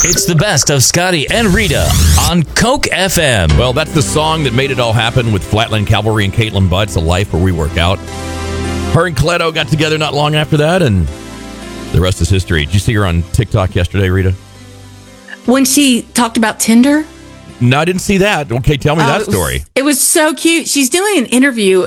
It's the best of Scotty and Rita on Coke FM. Well, that's the song that made it all happen with Flatland Cavalry and Caitlin Butts, A Life Where We Work Out. Her and Coletto got together not long after that, and the rest is history. Did you see her on TikTok yesterday, Rita? When she talked about Tinder? No, I didn't see that. Okay, tell me that story. It was so cute. She's doing an interview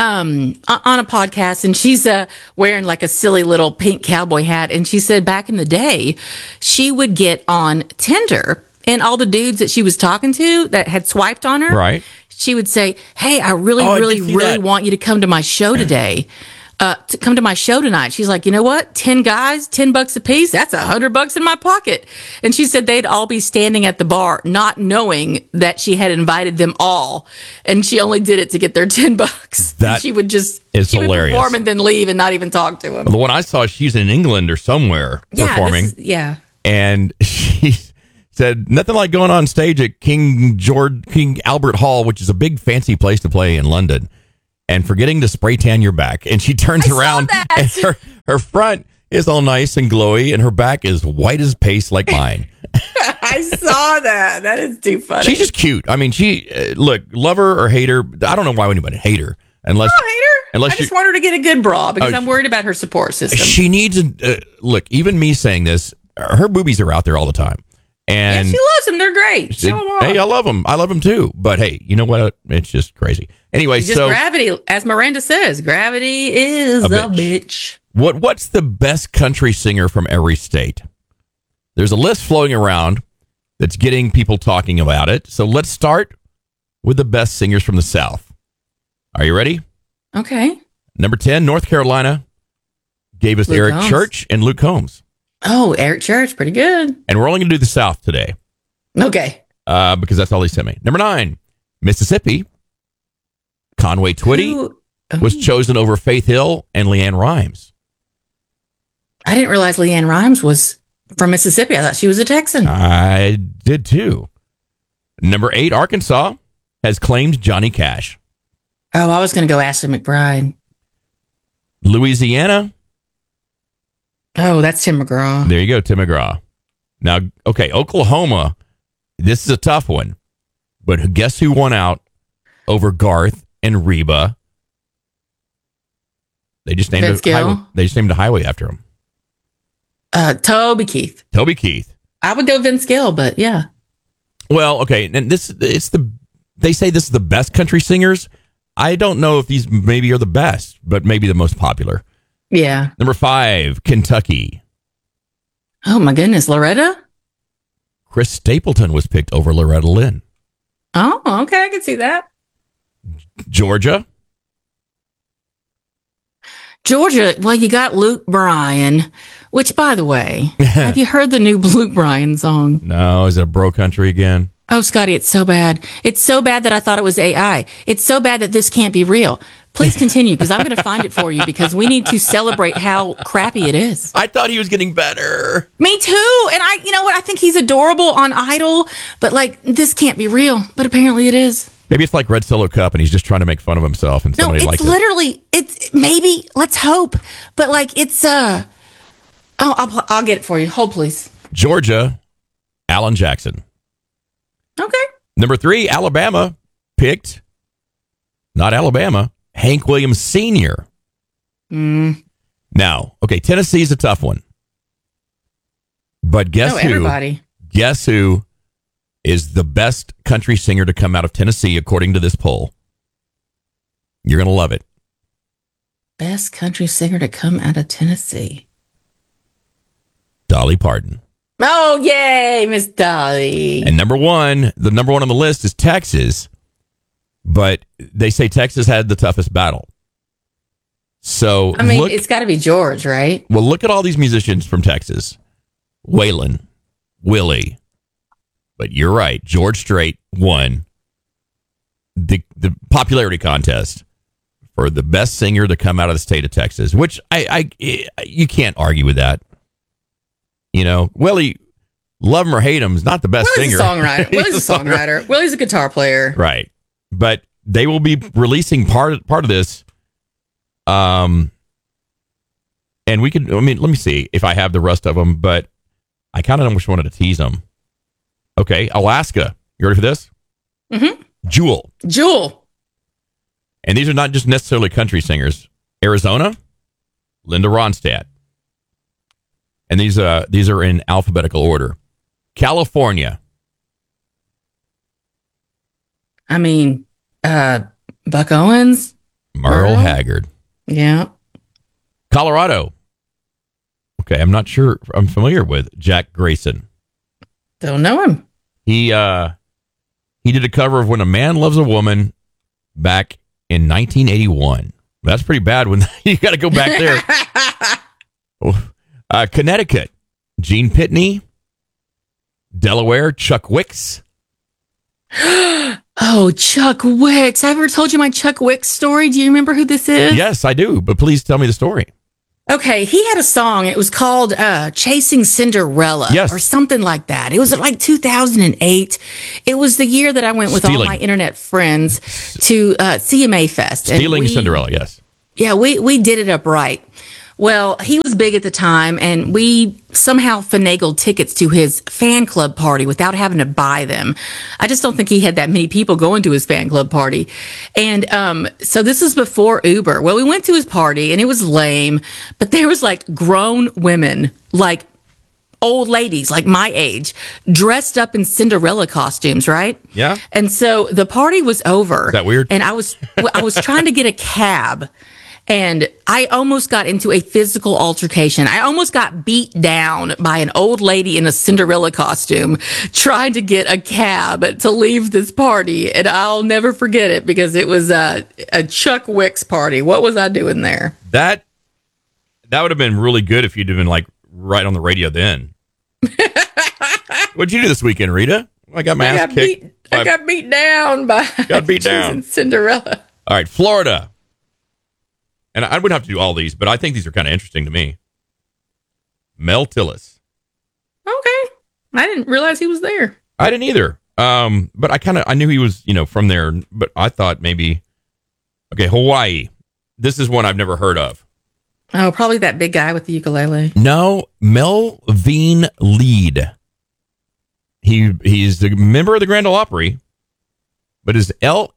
on a podcast, and she's wearing like a silly little pink cowboy hat. And she said back in the day, she would get on Tinder, and all the dudes that she was talking to that had swiped on her, Right. she would say, "Hey, I really want you to come to my show today. To come to my show tonight." She's like, "You know what? 10 guys, $10 a piece. That's $100 in my pocket." And she said they'd all be standing at the bar, not knowing that she had invited them all, and she only did it to get their $10. That she would just is hilarious. Would perform and then leave and not even talk to him. The one I saw, she's in England or somewhere performing. And she said, nothing like going on stage at King Albert Hall, which is a big fancy place to play in London, and forgetting to spray tan your back. And she turns around and her front is all nice and glowy, and her back is white as paste like mine. I saw that. That is too funny. She's just cute. I mean, look, love her or hate her. I don't know why anybody hate her. I don't hate her. I just want her to get a good bra because I'm worried about her support system. She needs look, even me saying this, her boobies are out there all the time. And she loves them. They're great. Show them off. Hey, I love them. I love them too. But hey, you know what? It's just crazy. Anyway, it's just gravity, as Miranda says. Gravity is a bitch. What's the best country singer from every state? There's a list floating around that's getting people talking about it. So let's start with the best singers from the South. Are you ready? Okay. Number 10, North Carolina gave us Eric Church and Luke Combs. Oh, Eric Church, pretty good. And we're only going to do the South today. Okay. Because that's all he sent me. Number 9, Mississippi. Conway Twitty was chosen over Faith Hill and Leanne Rimes. I didn't realize Leanne Rimes was from Mississippi. I thought she was a Texan. I did too. Number 8, Arkansas has claimed Johnny Cash. Oh, I was going to go Ashley McBryde. Louisiana. Oh, that's Tim McGraw. There you go, Tim McGraw. Now, okay, Oklahoma. This is a tough one, but guess who won out over Garth and Reba? They just named a highway after him. Toby Keith. Toby Keith. I would go Vince Gill, but yeah. Well, okay, and they say this is the best country singers. I don't know if these maybe are the best, but maybe the most popular. Yeah. Number 5, Kentucky. Oh my goodness, Loretta? Chris Stapleton was picked over Loretta Lynn. Oh, okay, I can see that. Georgia. Well, you got Luke Bryan, which, by the way, have you heard the new Luke Bryan song? No, is it a bro country again? Oh, Scotty, it's so bad. It's so bad that I thought it was AI. It's so bad that this can't be real. Please continue, because I'm going to find it for you, because we need to celebrate how crappy it is. I thought he was getting better. Me too. And you know what? I think he's adorable on Idol, but like, this can't be real. But apparently it is. Maybe it's like Red Solo Cup and he's just trying to make fun of himself and somebody likes it. No, it's literally, it's maybe, let's hope. But like, it's, I'll get it for you. Hold, please. Georgia, Alan Jackson. Okay. Number 3, Alabama picked, not Alabama, Hank Williams Sr. Now, okay, Tennessee's a tough one. But guess who? Everybody. Guess who is the best country singer to come out of Tennessee, according to this poll? You're going to love it. Best country singer to come out of Tennessee. Dolly Parton. Oh, yay, Miss Dolly. And the number one on the list is Texas, but they say Texas had the toughest battle. So I mean, it's got to be George, right? Well, look at all these musicians from Texas. Waylon, Willie. But you're right. George Strait won the popularity contest for the best singer to come out of the state of Texas, which you can't argue with that. You know, Willie, love him or hate him, is not the best singer. Willie's a songwriter. Willie's a guitar player. Right. But they will be releasing part of this. And we could, let me see if I have the rest of them, but I kind of almost wanted to tease them. Okay, Alaska. You ready for this? Mm-hmm. Jewel. And these are not just necessarily country singers. Arizona, Linda Ronstadt. And these are in alphabetical order. California. I mean, Buck Owens. Merle Haggard. Yeah. Colorado. Okay, I'm not sure I'm familiar with Jack Grayson. Don't know him. He did a cover of When a Man Loves a Woman back in 1981. That's pretty bad when you got to go back there. Connecticut, Gene Pitney. Delaware, Chuck Wicks. Oh, Chuck Wicks. I ever told you my Chuck Wicks story? Do you remember who this is? Yes, I do, but please tell me the story. Okay, he had a song. It was called Chasing Cinderella or something like that. It was like 2008. It was the year that I went with all my internet friends to CMA Fest. Stealing Cinderella, yes. Yeah, we did it up right. Well, he was big at the time, and we somehow finagled tickets to his fan club party without having to buy them. I just don't think he had that many people going to his fan club party. And so this is before Uber. Well, we went to his party, and it was lame, but there was like grown women, like old ladies, like my age, dressed up in Cinderella costumes, right? Yeah. And so the party was over. Is that weird? And I was trying to get a cab. And I almost got into a physical altercation. I almost got beat down by an old lady in a Cinderella costume trying to get a cab to leave this party. And I'll never forget it because it was a Chuck Wicks party. What was I doing there? That would have been really good if you'd have been like right on the radio then. What'd you do this weekend, Rita? I got my ass kicked. I got beat down by Cinderella. All right, Florida. And I wouldn't have to do all these, but I think these are kind of interesting to me. Mel Tillis. Okay. I didn't realize he was there. I didn't either. But I knew he was, from there, but I thought maybe, okay, Hawaii. This is one I've never heard of. Oh, probably that big guy with the ukulele. No, Melvin Lead. He's the member of the Grand Ole Opry, but is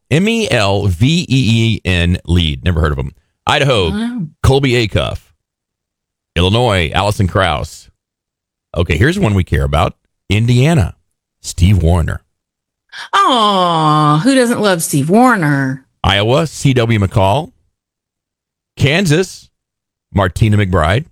Melveen Lead. Never heard of him. Idaho, Colby Acuff. Illinois, Allison Krauss. Okay, here's one we care about. Indiana, Steve Wariner. Oh, who doesn't love Steve Wariner? Iowa, C.W. McCall. Kansas, Martina McBride.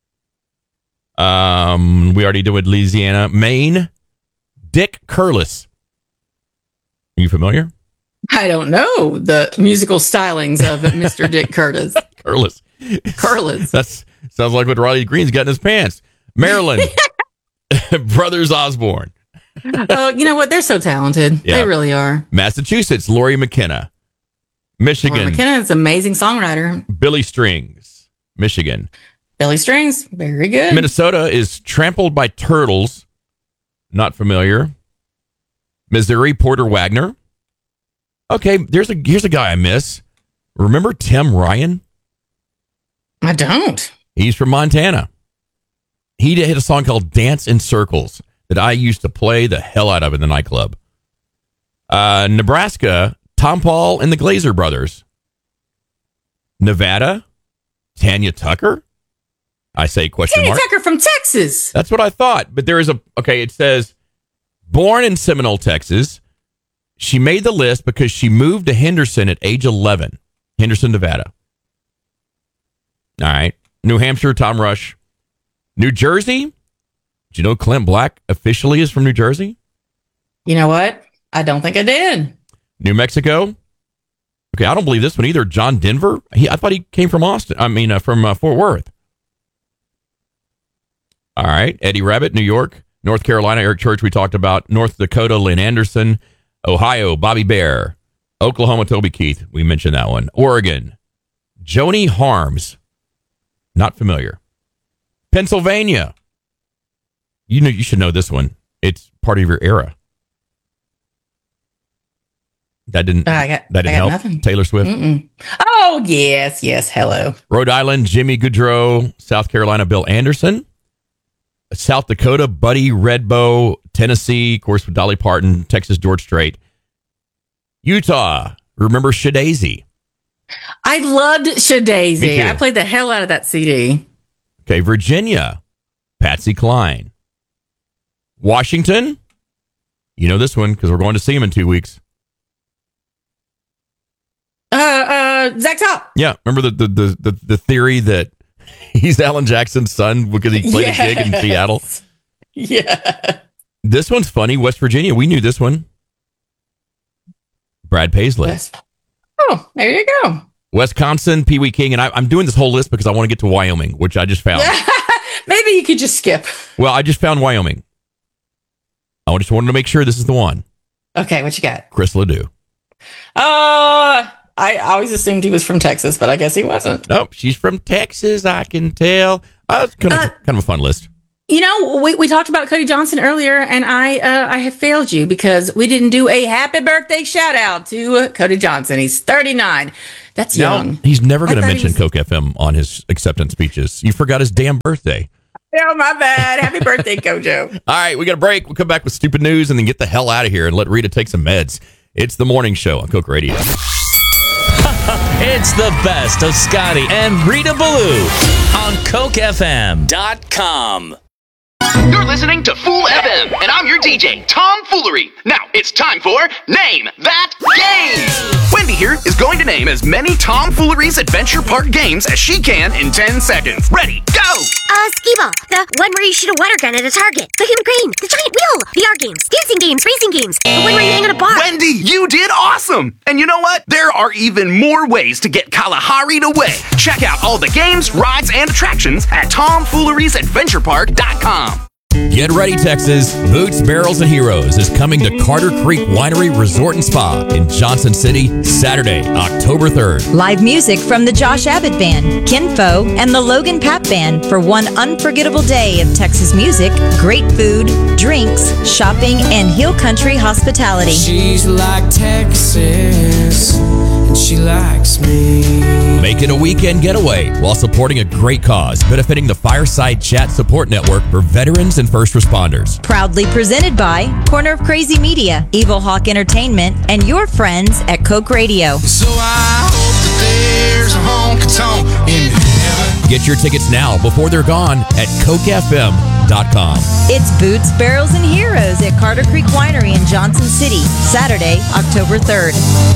We already did with Louisiana. Maine, Dick Curlis. Are you familiar? I don't know the musical stylings of Mr. Dick Curtis. Curlis. That sounds like what Riley Green's got in his pants. Maryland, Brothers Osborne. Oh, you know what? They're so talented. Yeah. They really are. Massachusetts, Lori McKenna. Michigan. Lori McKenna is an amazing songwriter. Billy Strings, Michigan. Billy Strings, very good. Minnesota is Trampled by Turtles. Not familiar. Missouri, Porter Wagner. Okay, here's a guy I miss. Remember Tim Ryan? I don't. He's from Montana. He had a song called Dance in Circles that I used to play the hell out of in the nightclub. Nebraska, Tom Paul and the Glazer Brothers. Nevada, Tanya Tucker. I say question Tanya mark. Tucker from Texas. That's what I thought. But there is it says, born in Seminole, Texas. She made the list because she moved to Henderson at age 11. Henderson, Nevada. All right. New Hampshire, Tom Rush. New Jersey. Do you know Clint Black officially is from New Jersey? You know what? I don't think I did. New Mexico. Okay, I don't believe this one either. John Denver. I thought he came from Austin. From Fort Worth. All right. Eddie Rabbitt, New York. North Carolina, Eric Church, we talked about. North Dakota, Lynn Anderson. Ohio, Bobby Bear. Oklahoma, Toby Keith. We mentioned that one. Oregon, Joni Harms. Not familiar. Pennsylvania. You should know this one. It's part of your era. That didn't help. Nothing. Taylor Swift. Mm-mm. Oh, yes. Hello. Rhode Island, Jimmy Goudreau. South Carolina, Bill Anderson. South Dakota, Buddy Redbow. Tennessee, of course, with Dolly Parton. Texas, George Strait. Utah, remember Shadazy? I loved Shadazy. I played the hell out of that CD. Okay, Virginia, Patsy Cline. Washington, you know this one because we're going to see him in 2 weeks. Zach Top. Yeah, remember the theory that he's Alan Jackson's son because he played a gig in Seattle? Yeah. This one's funny. West Virginia, we knew this one. Brad Paisley. Oh, there you go. Wisconsin, Pee Wee King, and I'm doing this whole list because I want to get to Wyoming, which I just found. Maybe you could just skip. Well, I just found Wyoming. I just wanted to make sure this is the one. Okay, what you got? Chris Ledoux. I always assumed he was from Texas, but I guess he wasn't. Nope, she's from Texas, I can tell. It's kind of a fun list. You know, we talked about Cody Johnson earlier, and I have failed you because we didn't do a happy birthday shout out to Cody Johnson. He's 39. That's young. He's never going to mention Coke FM on his acceptance speeches. You forgot his damn birthday. Oh, my bad. Happy birthday, Kojo. All right, we got a break. We'll come back with stupid news and then get the hell out of here and let Rita take some meds. It's the morning show on Coke Radio. It's the best of Scotty and Rita Ballou on CokeFM.com. You're listening to Fool FM, and I'm your DJ, Tom Foolery. Now, it's time for Name That Game! Wendy here is going to name as many Tom Foolery's Adventure Park games as she can in 10 seconds. Ready, go! Skee-Ball, the one where you shoot a water gun at a target, the human crane, the giant wheel, VR games, dancing games, racing games, the one where you hang on a bar. Wendy, you did awesome! And you know what? There are even more ways to get Kalahari'd away. Check out all the games, rides, and attractions at TomFoolery'sAdventurePark.com. Get ready, Texas. Boots, Barrels, and Heroes is coming to Carter Creek Winery Resort and Spa in Johnson City, Saturday, October 3rd. Live music from the Josh Abbott Band, Kinfo, and the Logan Papp Band for one unforgettable day of Texas music, great food, drinks, shopping, and hill country hospitality. She's like Texas, and she likes me. Make it a weekend getaway while supporting a great cause, benefiting the Fireside Chat Support Network for veterans and first responders. Proudly presented by Corner of Crazy Media, Evil Hawk Entertainment, and your friends at Coke Radio. So I hope that there's a honky-tonk in heaven. Get your tickets now before they're gone at CokeFM.com. It's Boots, Barrels, and Heroes at Carter Creek Winery in Johnson City, Saturday, October 3rd.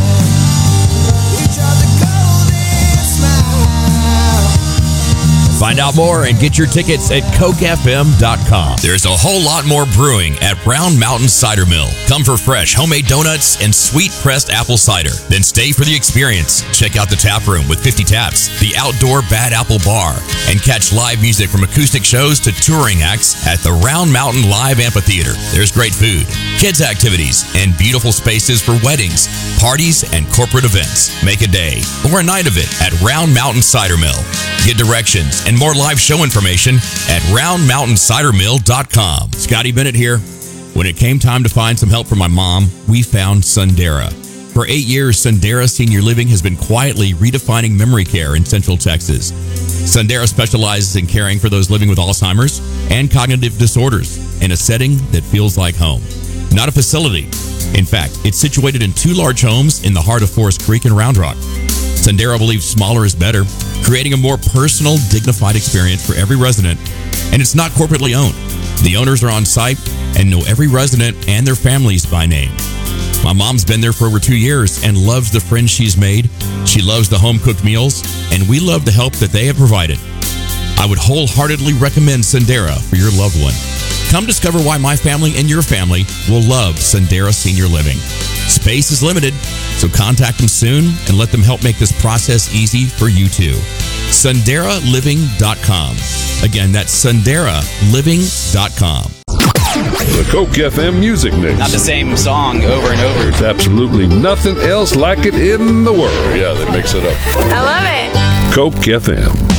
Find out more and get your tickets at CokeFM.com. There's a whole lot more brewing at Round Mountain Cider Mill. Come for fresh homemade donuts and sweet pressed apple cider. Then stay for the experience. Check out the tap room with 50 taps, the outdoor Bad Apple Bar, and catch live music from acoustic shows to touring acts at the Round Mountain Live Amphitheater. There's great food, kids activities, and beautiful spaces for weddings, parties, and corporate events. Make a day or a night of it at Round Mountain Cider Mill. Get directions and more live show information at roundmountaincidermill.com. Scotty Bennett here. When it came time to find some help for my mom, we found Sundera. For 8 years, Sundera Senior Living has been quietly redefining memory care in Central Texas. Sundera specializes in caring for those living with Alzheimer's and cognitive disorders in a setting that feels like home. Not a facility. In fact, it's situated in 2 large homes in the heart of Forest Creek and Round Rock. Sundera believes smaller is better, creating a more personal, dignified experience for every resident, and it's not corporately owned. The owners are on site and know every resident and their families by name. My mom's been there for over 2 years and loves the friends she's made. She loves the home-cooked meals, and we love the help that they have provided. I would wholeheartedly recommend Sundera for your loved one. Come discover why my family and your family will love Sundera Senior Living. Space is limited, so contact them soon and let them help make this process easy for you too. SunderaLiving.com. Again, that's SunderaLiving.com. The Coke FM Music Mix. Not the same song over and over. There's absolutely nothing else like it in the world. Yeah, they mix it up. I love it. Coke FM.